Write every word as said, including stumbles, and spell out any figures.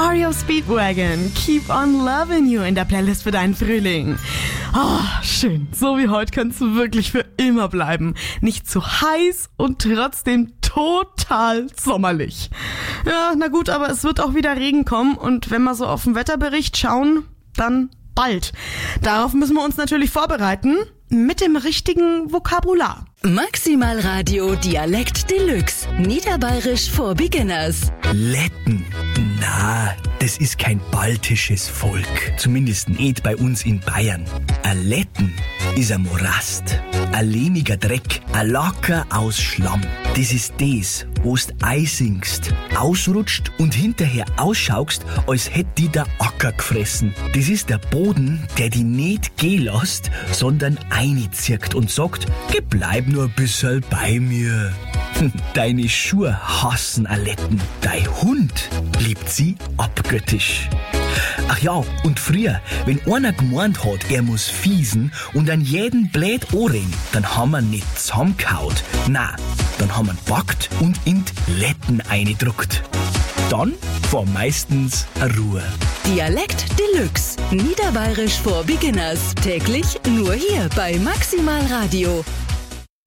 R E O Speedwagon, Keep on Loving You in der Playlist für deinen Frühling. Oh, schön. So wie heute kann es wirklich für immer bleiben. Nicht zu heiß und trotzdem total sommerlich. Ja, na gut, aber es wird auch wieder Regen kommen und wenn wir so auf den Wetterbericht schauen, dann bald. Darauf müssen wir uns natürlich vorbereiten mit dem richtigen Vokabular. Maximal Radio Dialekt Deluxe. Niederbayerisch for Beginners. Letten. Na, das ist kein baltisches Volk. Zumindest nicht bei uns in Bayern. A Letten ist ein Morast, ein lehmiger Dreck, ein Lacker aus Schlamm. Das ist das, wo's einsingst, ausrutscht und hinterher ausschaust, als hätt die der Acker gefressen. Das ist der Boden, der die nicht gehen lässt, sondern einzirkt und sagt, geh bleib nur ein bisschen bei mir. Deine Schuhe hassen Aletten, dein Hund liebt sie abgöttisch. Ach ja, und früher, wenn einer gemeint hat, er muss fiesen und an jeden blöd anreden, dann haben wir nicht zusammengehaut. Nein, dann haben wir packt und in die Letten eingedruckt. Dann war meistens Ruhe. Dialekt Deluxe. Niederbayerisch for Beginners. Täglich nur hier bei Maximal Radio.